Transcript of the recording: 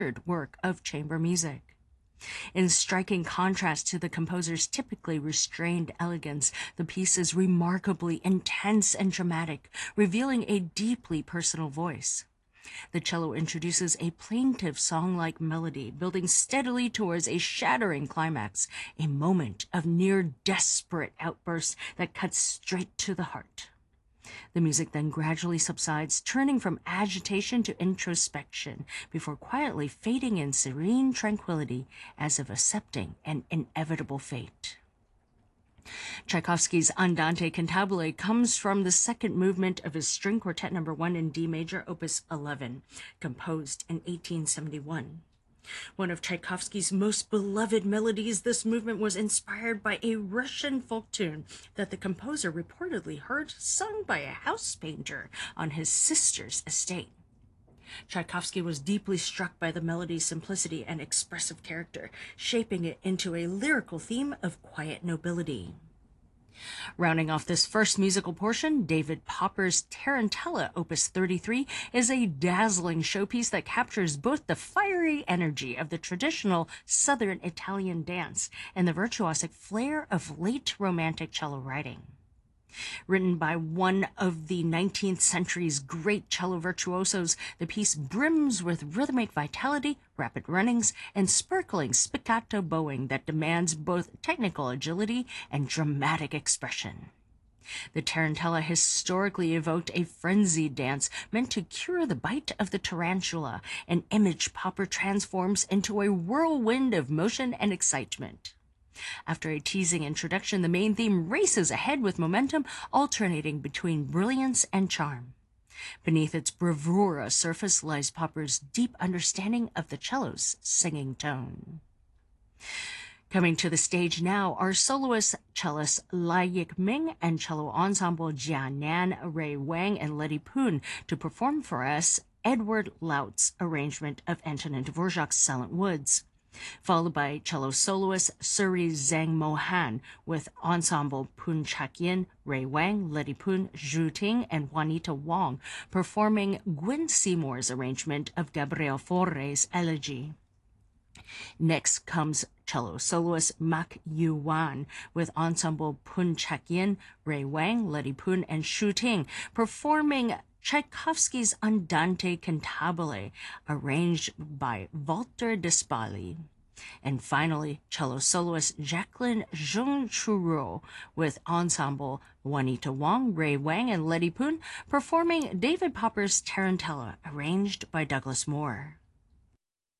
work of chamber music. In striking contrast to the composer's typically restrained elegance, the piece is remarkably intense and dramatic, revealing a deeply personal voice. The cello introduces a plaintive song-like melody, building steadily towards a shattering climax, a moment of near desperate outburst that cuts straight to the heart. The music then gradually subsides, turning from agitation to introspection, before quietly fading in serene tranquility, as if accepting an inevitable fate. Tchaikovsky's Andante Cantabile comes from the second movement of his String Quartet No. 1 in D major, Opus 11, composed in 1871. One of Tchaikovsky's most beloved melodies, this movement was inspired by a Russian folk tune that the composer reportedly heard sung by a house painter on his sister's estate. Tchaikovsky was deeply struck by the melody's simplicity and expressive character, shaping it into a lyrical theme of quiet nobility. Rounding off this first musical portion, David Popper's Tarantella, Opus 33, is a dazzling showpiece that captures both the fiery energy of the traditional Southern Italian dance and the virtuosic flair of late Romantic cello writing. Written by one of the 19th century's great cello virtuosos, the piece brims with rhythmic vitality, rapid runnings, and sparkling spiccato bowing that demands both technical agility and dramatic expression. The tarantella historically evoked a frenzied dance meant to cure the bite of the tarantula, an image Popper transforms into a whirlwind of motion and excitement. After a teasing introduction, the main theme races ahead with momentum, alternating between brilliance and charm. Beneath its bravura surface lies Popper's deep understanding of the cello's singing tone. Coming to the stage now are soloist cellist Lai Yik-ming and cello ensemble Jia Nan, Ray Wang, and Letty Poon to perform for us Edward Laut's arrangement of Antonin Dvorak's Silent Woods, followed by cello soloist Suri Zhang Mohan with ensemble Poon Chak-yin, Ray Wang, Letty Poon, Zhu Ting, and Juanita Wong performing Gwen Seymour's arrangement of Gabriel Fauré's Elegy. Next comes cello soloist Mak Yu-wan with ensemble Poon Chak-yin, Ray Wang, Letty Poon, and Zhu Ting performing Tchaikovsky's Andante Cantabile, arranged by Walter Despali. And finally, cello soloist Jacqueline Jean-Choureau with ensemble Juanita Wong, Ray Wang, and Letty Poon performing David Popper's Tarantella, arranged by Douglas Moore.